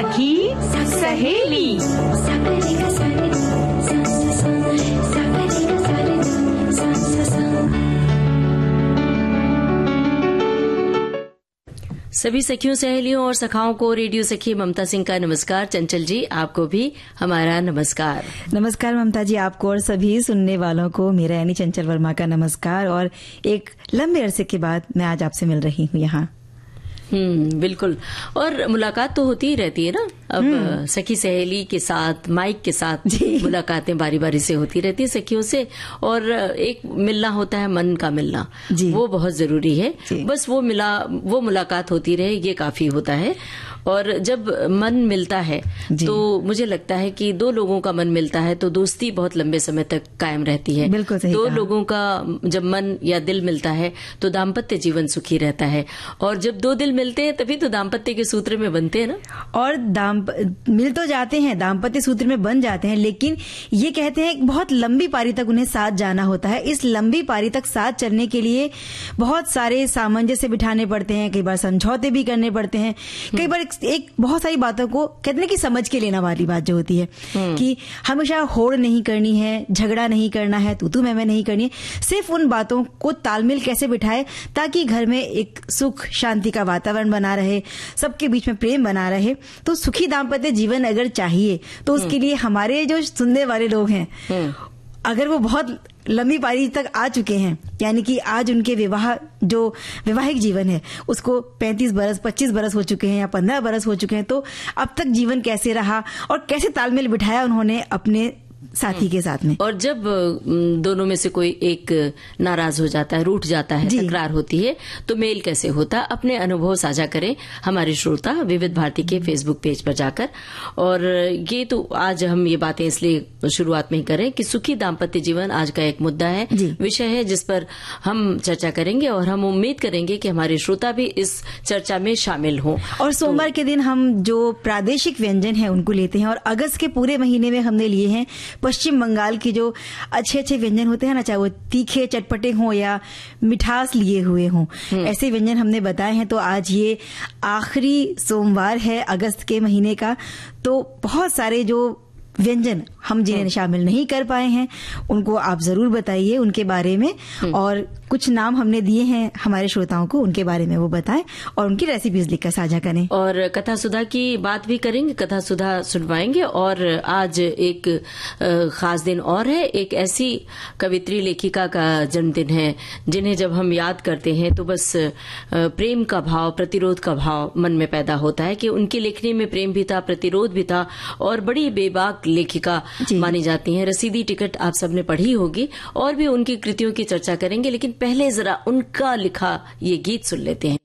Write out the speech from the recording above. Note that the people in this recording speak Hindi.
सखी सहेली। सभी सखियों, सहेलियों और सखाओं को रेडियो सखी ममता सिंह का नमस्कार। चंचल जी, आपको भी हमारा नमस्कार। नमस्कार ममता जी, आपको और सभी सुनने वालों को मेरा यानी चंचल वर्मा का नमस्कार। और एक लंबे अरसे के बाद मैं आज आपसे मिल रही हूँ यहाँ। बिल्कुल। और मुलाकात तो होती ही रहती है ना। अब सखी सहेली के साथ, माइक के साथ मुलाकातें बारी बारी से होती रहती है सखियों से। और एक मिलना होता है, मन का मिलना, वो बहुत जरूरी है। बस वो मुलाकात होती रहे, ये काफी होता है। और जब मन मिलता है तो मुझे लगता है कि दो लोगों का मन मिलता है तो दोस्ती बहुत लंबे समय तक कायम रहती है। बिल्कुल सही दो कहा। लोगों का जब मन या दिल मिलता है तो दाम्पत्य जीवन सुखी रहता है। और जब दो दिल मिलते हैं तभी तो दाम्पत्य के सूत्र में बनते हैं ना। और मिल तो जाते हैं, दाम्पत्य सूत्र में बन जाते हैं, लेकिन ये कहते हैं बहुत लंबी पारी तक उन्हें साथ जाना होता है। इस लंबी पारी तक साथ चलने के लिए बहुत सारे सामंजस्य बिठाने पड़ते हैं, कई बार समझौते भी करने पड़ते हैं, कई बार एक बहुत सारी बातों को कहते हैं कि समझ के लेना वाली बात जो होती है कि हमेशा होड़ नहीं करनी है, झगड़ा नहीं करना है, तू मैं नहीं करनी है। सिर्फ उन बातों को तालमेल कैसे बिठाए ताकि घर में एक सुख शांति का वातावरण बना रहे, सबके बीच में प्रेम बना रहे। तो सुखी दाम्पत्य जीवन अगर चाहिए तो उसके लिए हमारे जो सुनने वाले लोग हैं, अगर वो बहुत लंबी पारी तक आ चुके हैं, यानी कि आज उनके जो वैवाहिक जीवन है उसको 35 बरस 25 बरस हो चुके हैं या 15 बरस हो चुके हैं, तो अब तक जीवन कैसे रहा और कैसे तालमेल बिठाया उन्होंने अपने साथी के साथ में। और जब दोनों में से कोई एक नाराज हो जाता है, रूठ जाता है, तकरार होती है, तो मेल कैसे होता है, अपने अनुभव साझा करें हमारे श्रोता विविध भारती के फेसबुक पेज पर जाकर। और ये तो आज हम ये बातें इसलिए शुरुआत में ही करें कि सुखी दाम्पत्य जीवन आज का एक मुद्दा है, विषय है जिस पर हम चर्चा करेंगे और हम उम्मीद करेंगे कि हमारे श्रोता भी इस चर्चा में शामिल हों। और सोमवार के दिन हम जो प्रादेशिक व्यंजन है उनको लेते हैं, और अगस्त के पूरे महीने में हमने लिए हैं पश्चिम बंगाल के जो अच्छे अच्छे व्यंजन होते हैं ना, चाहे वो तीखे चटपटे हों या मिठास लिए हुए हों, ऐसे व्यंजन हमने बताए हैं। तो आज ये आखिरी सोमवार है अगस्त के महीने का, तो बहुत सारे जो व्यंजन हम जिन्हें शामिल नहीं कर पाए हैं उनको आप जरूर बताइए उनके बारे में, और कुछ नाम हमने दिए हैं हमारे श्रोताओं को, उनके बारे में वो बताएं और उनकी रेसिपीज लिखकर साझा करें। और कथा सुधा की बात भी करेंगे, कथा सुधा सुनवाएंगे। और आज एक खास दिन और है, एक ऐसी कवित्री लेखिका का जन्मदिन है जिन्हें जब हम याद करते हैं तो बस प्रेम का भाव, प्रतिरोध का भाव मन में पैदा होता है कि उनकी लेखनी में प्रेम भी था, प्रतिरोध भी था, और बड़ी बेबाक लेखिका मानी जाती हैं। रसीदी टिकट आप सबने पढ़ी होगी, और भी उनकी कृतियों की चर्चा करेंगे, लेकिन पहले जरा उनका लिखा ये गीत सुन लेते हैं।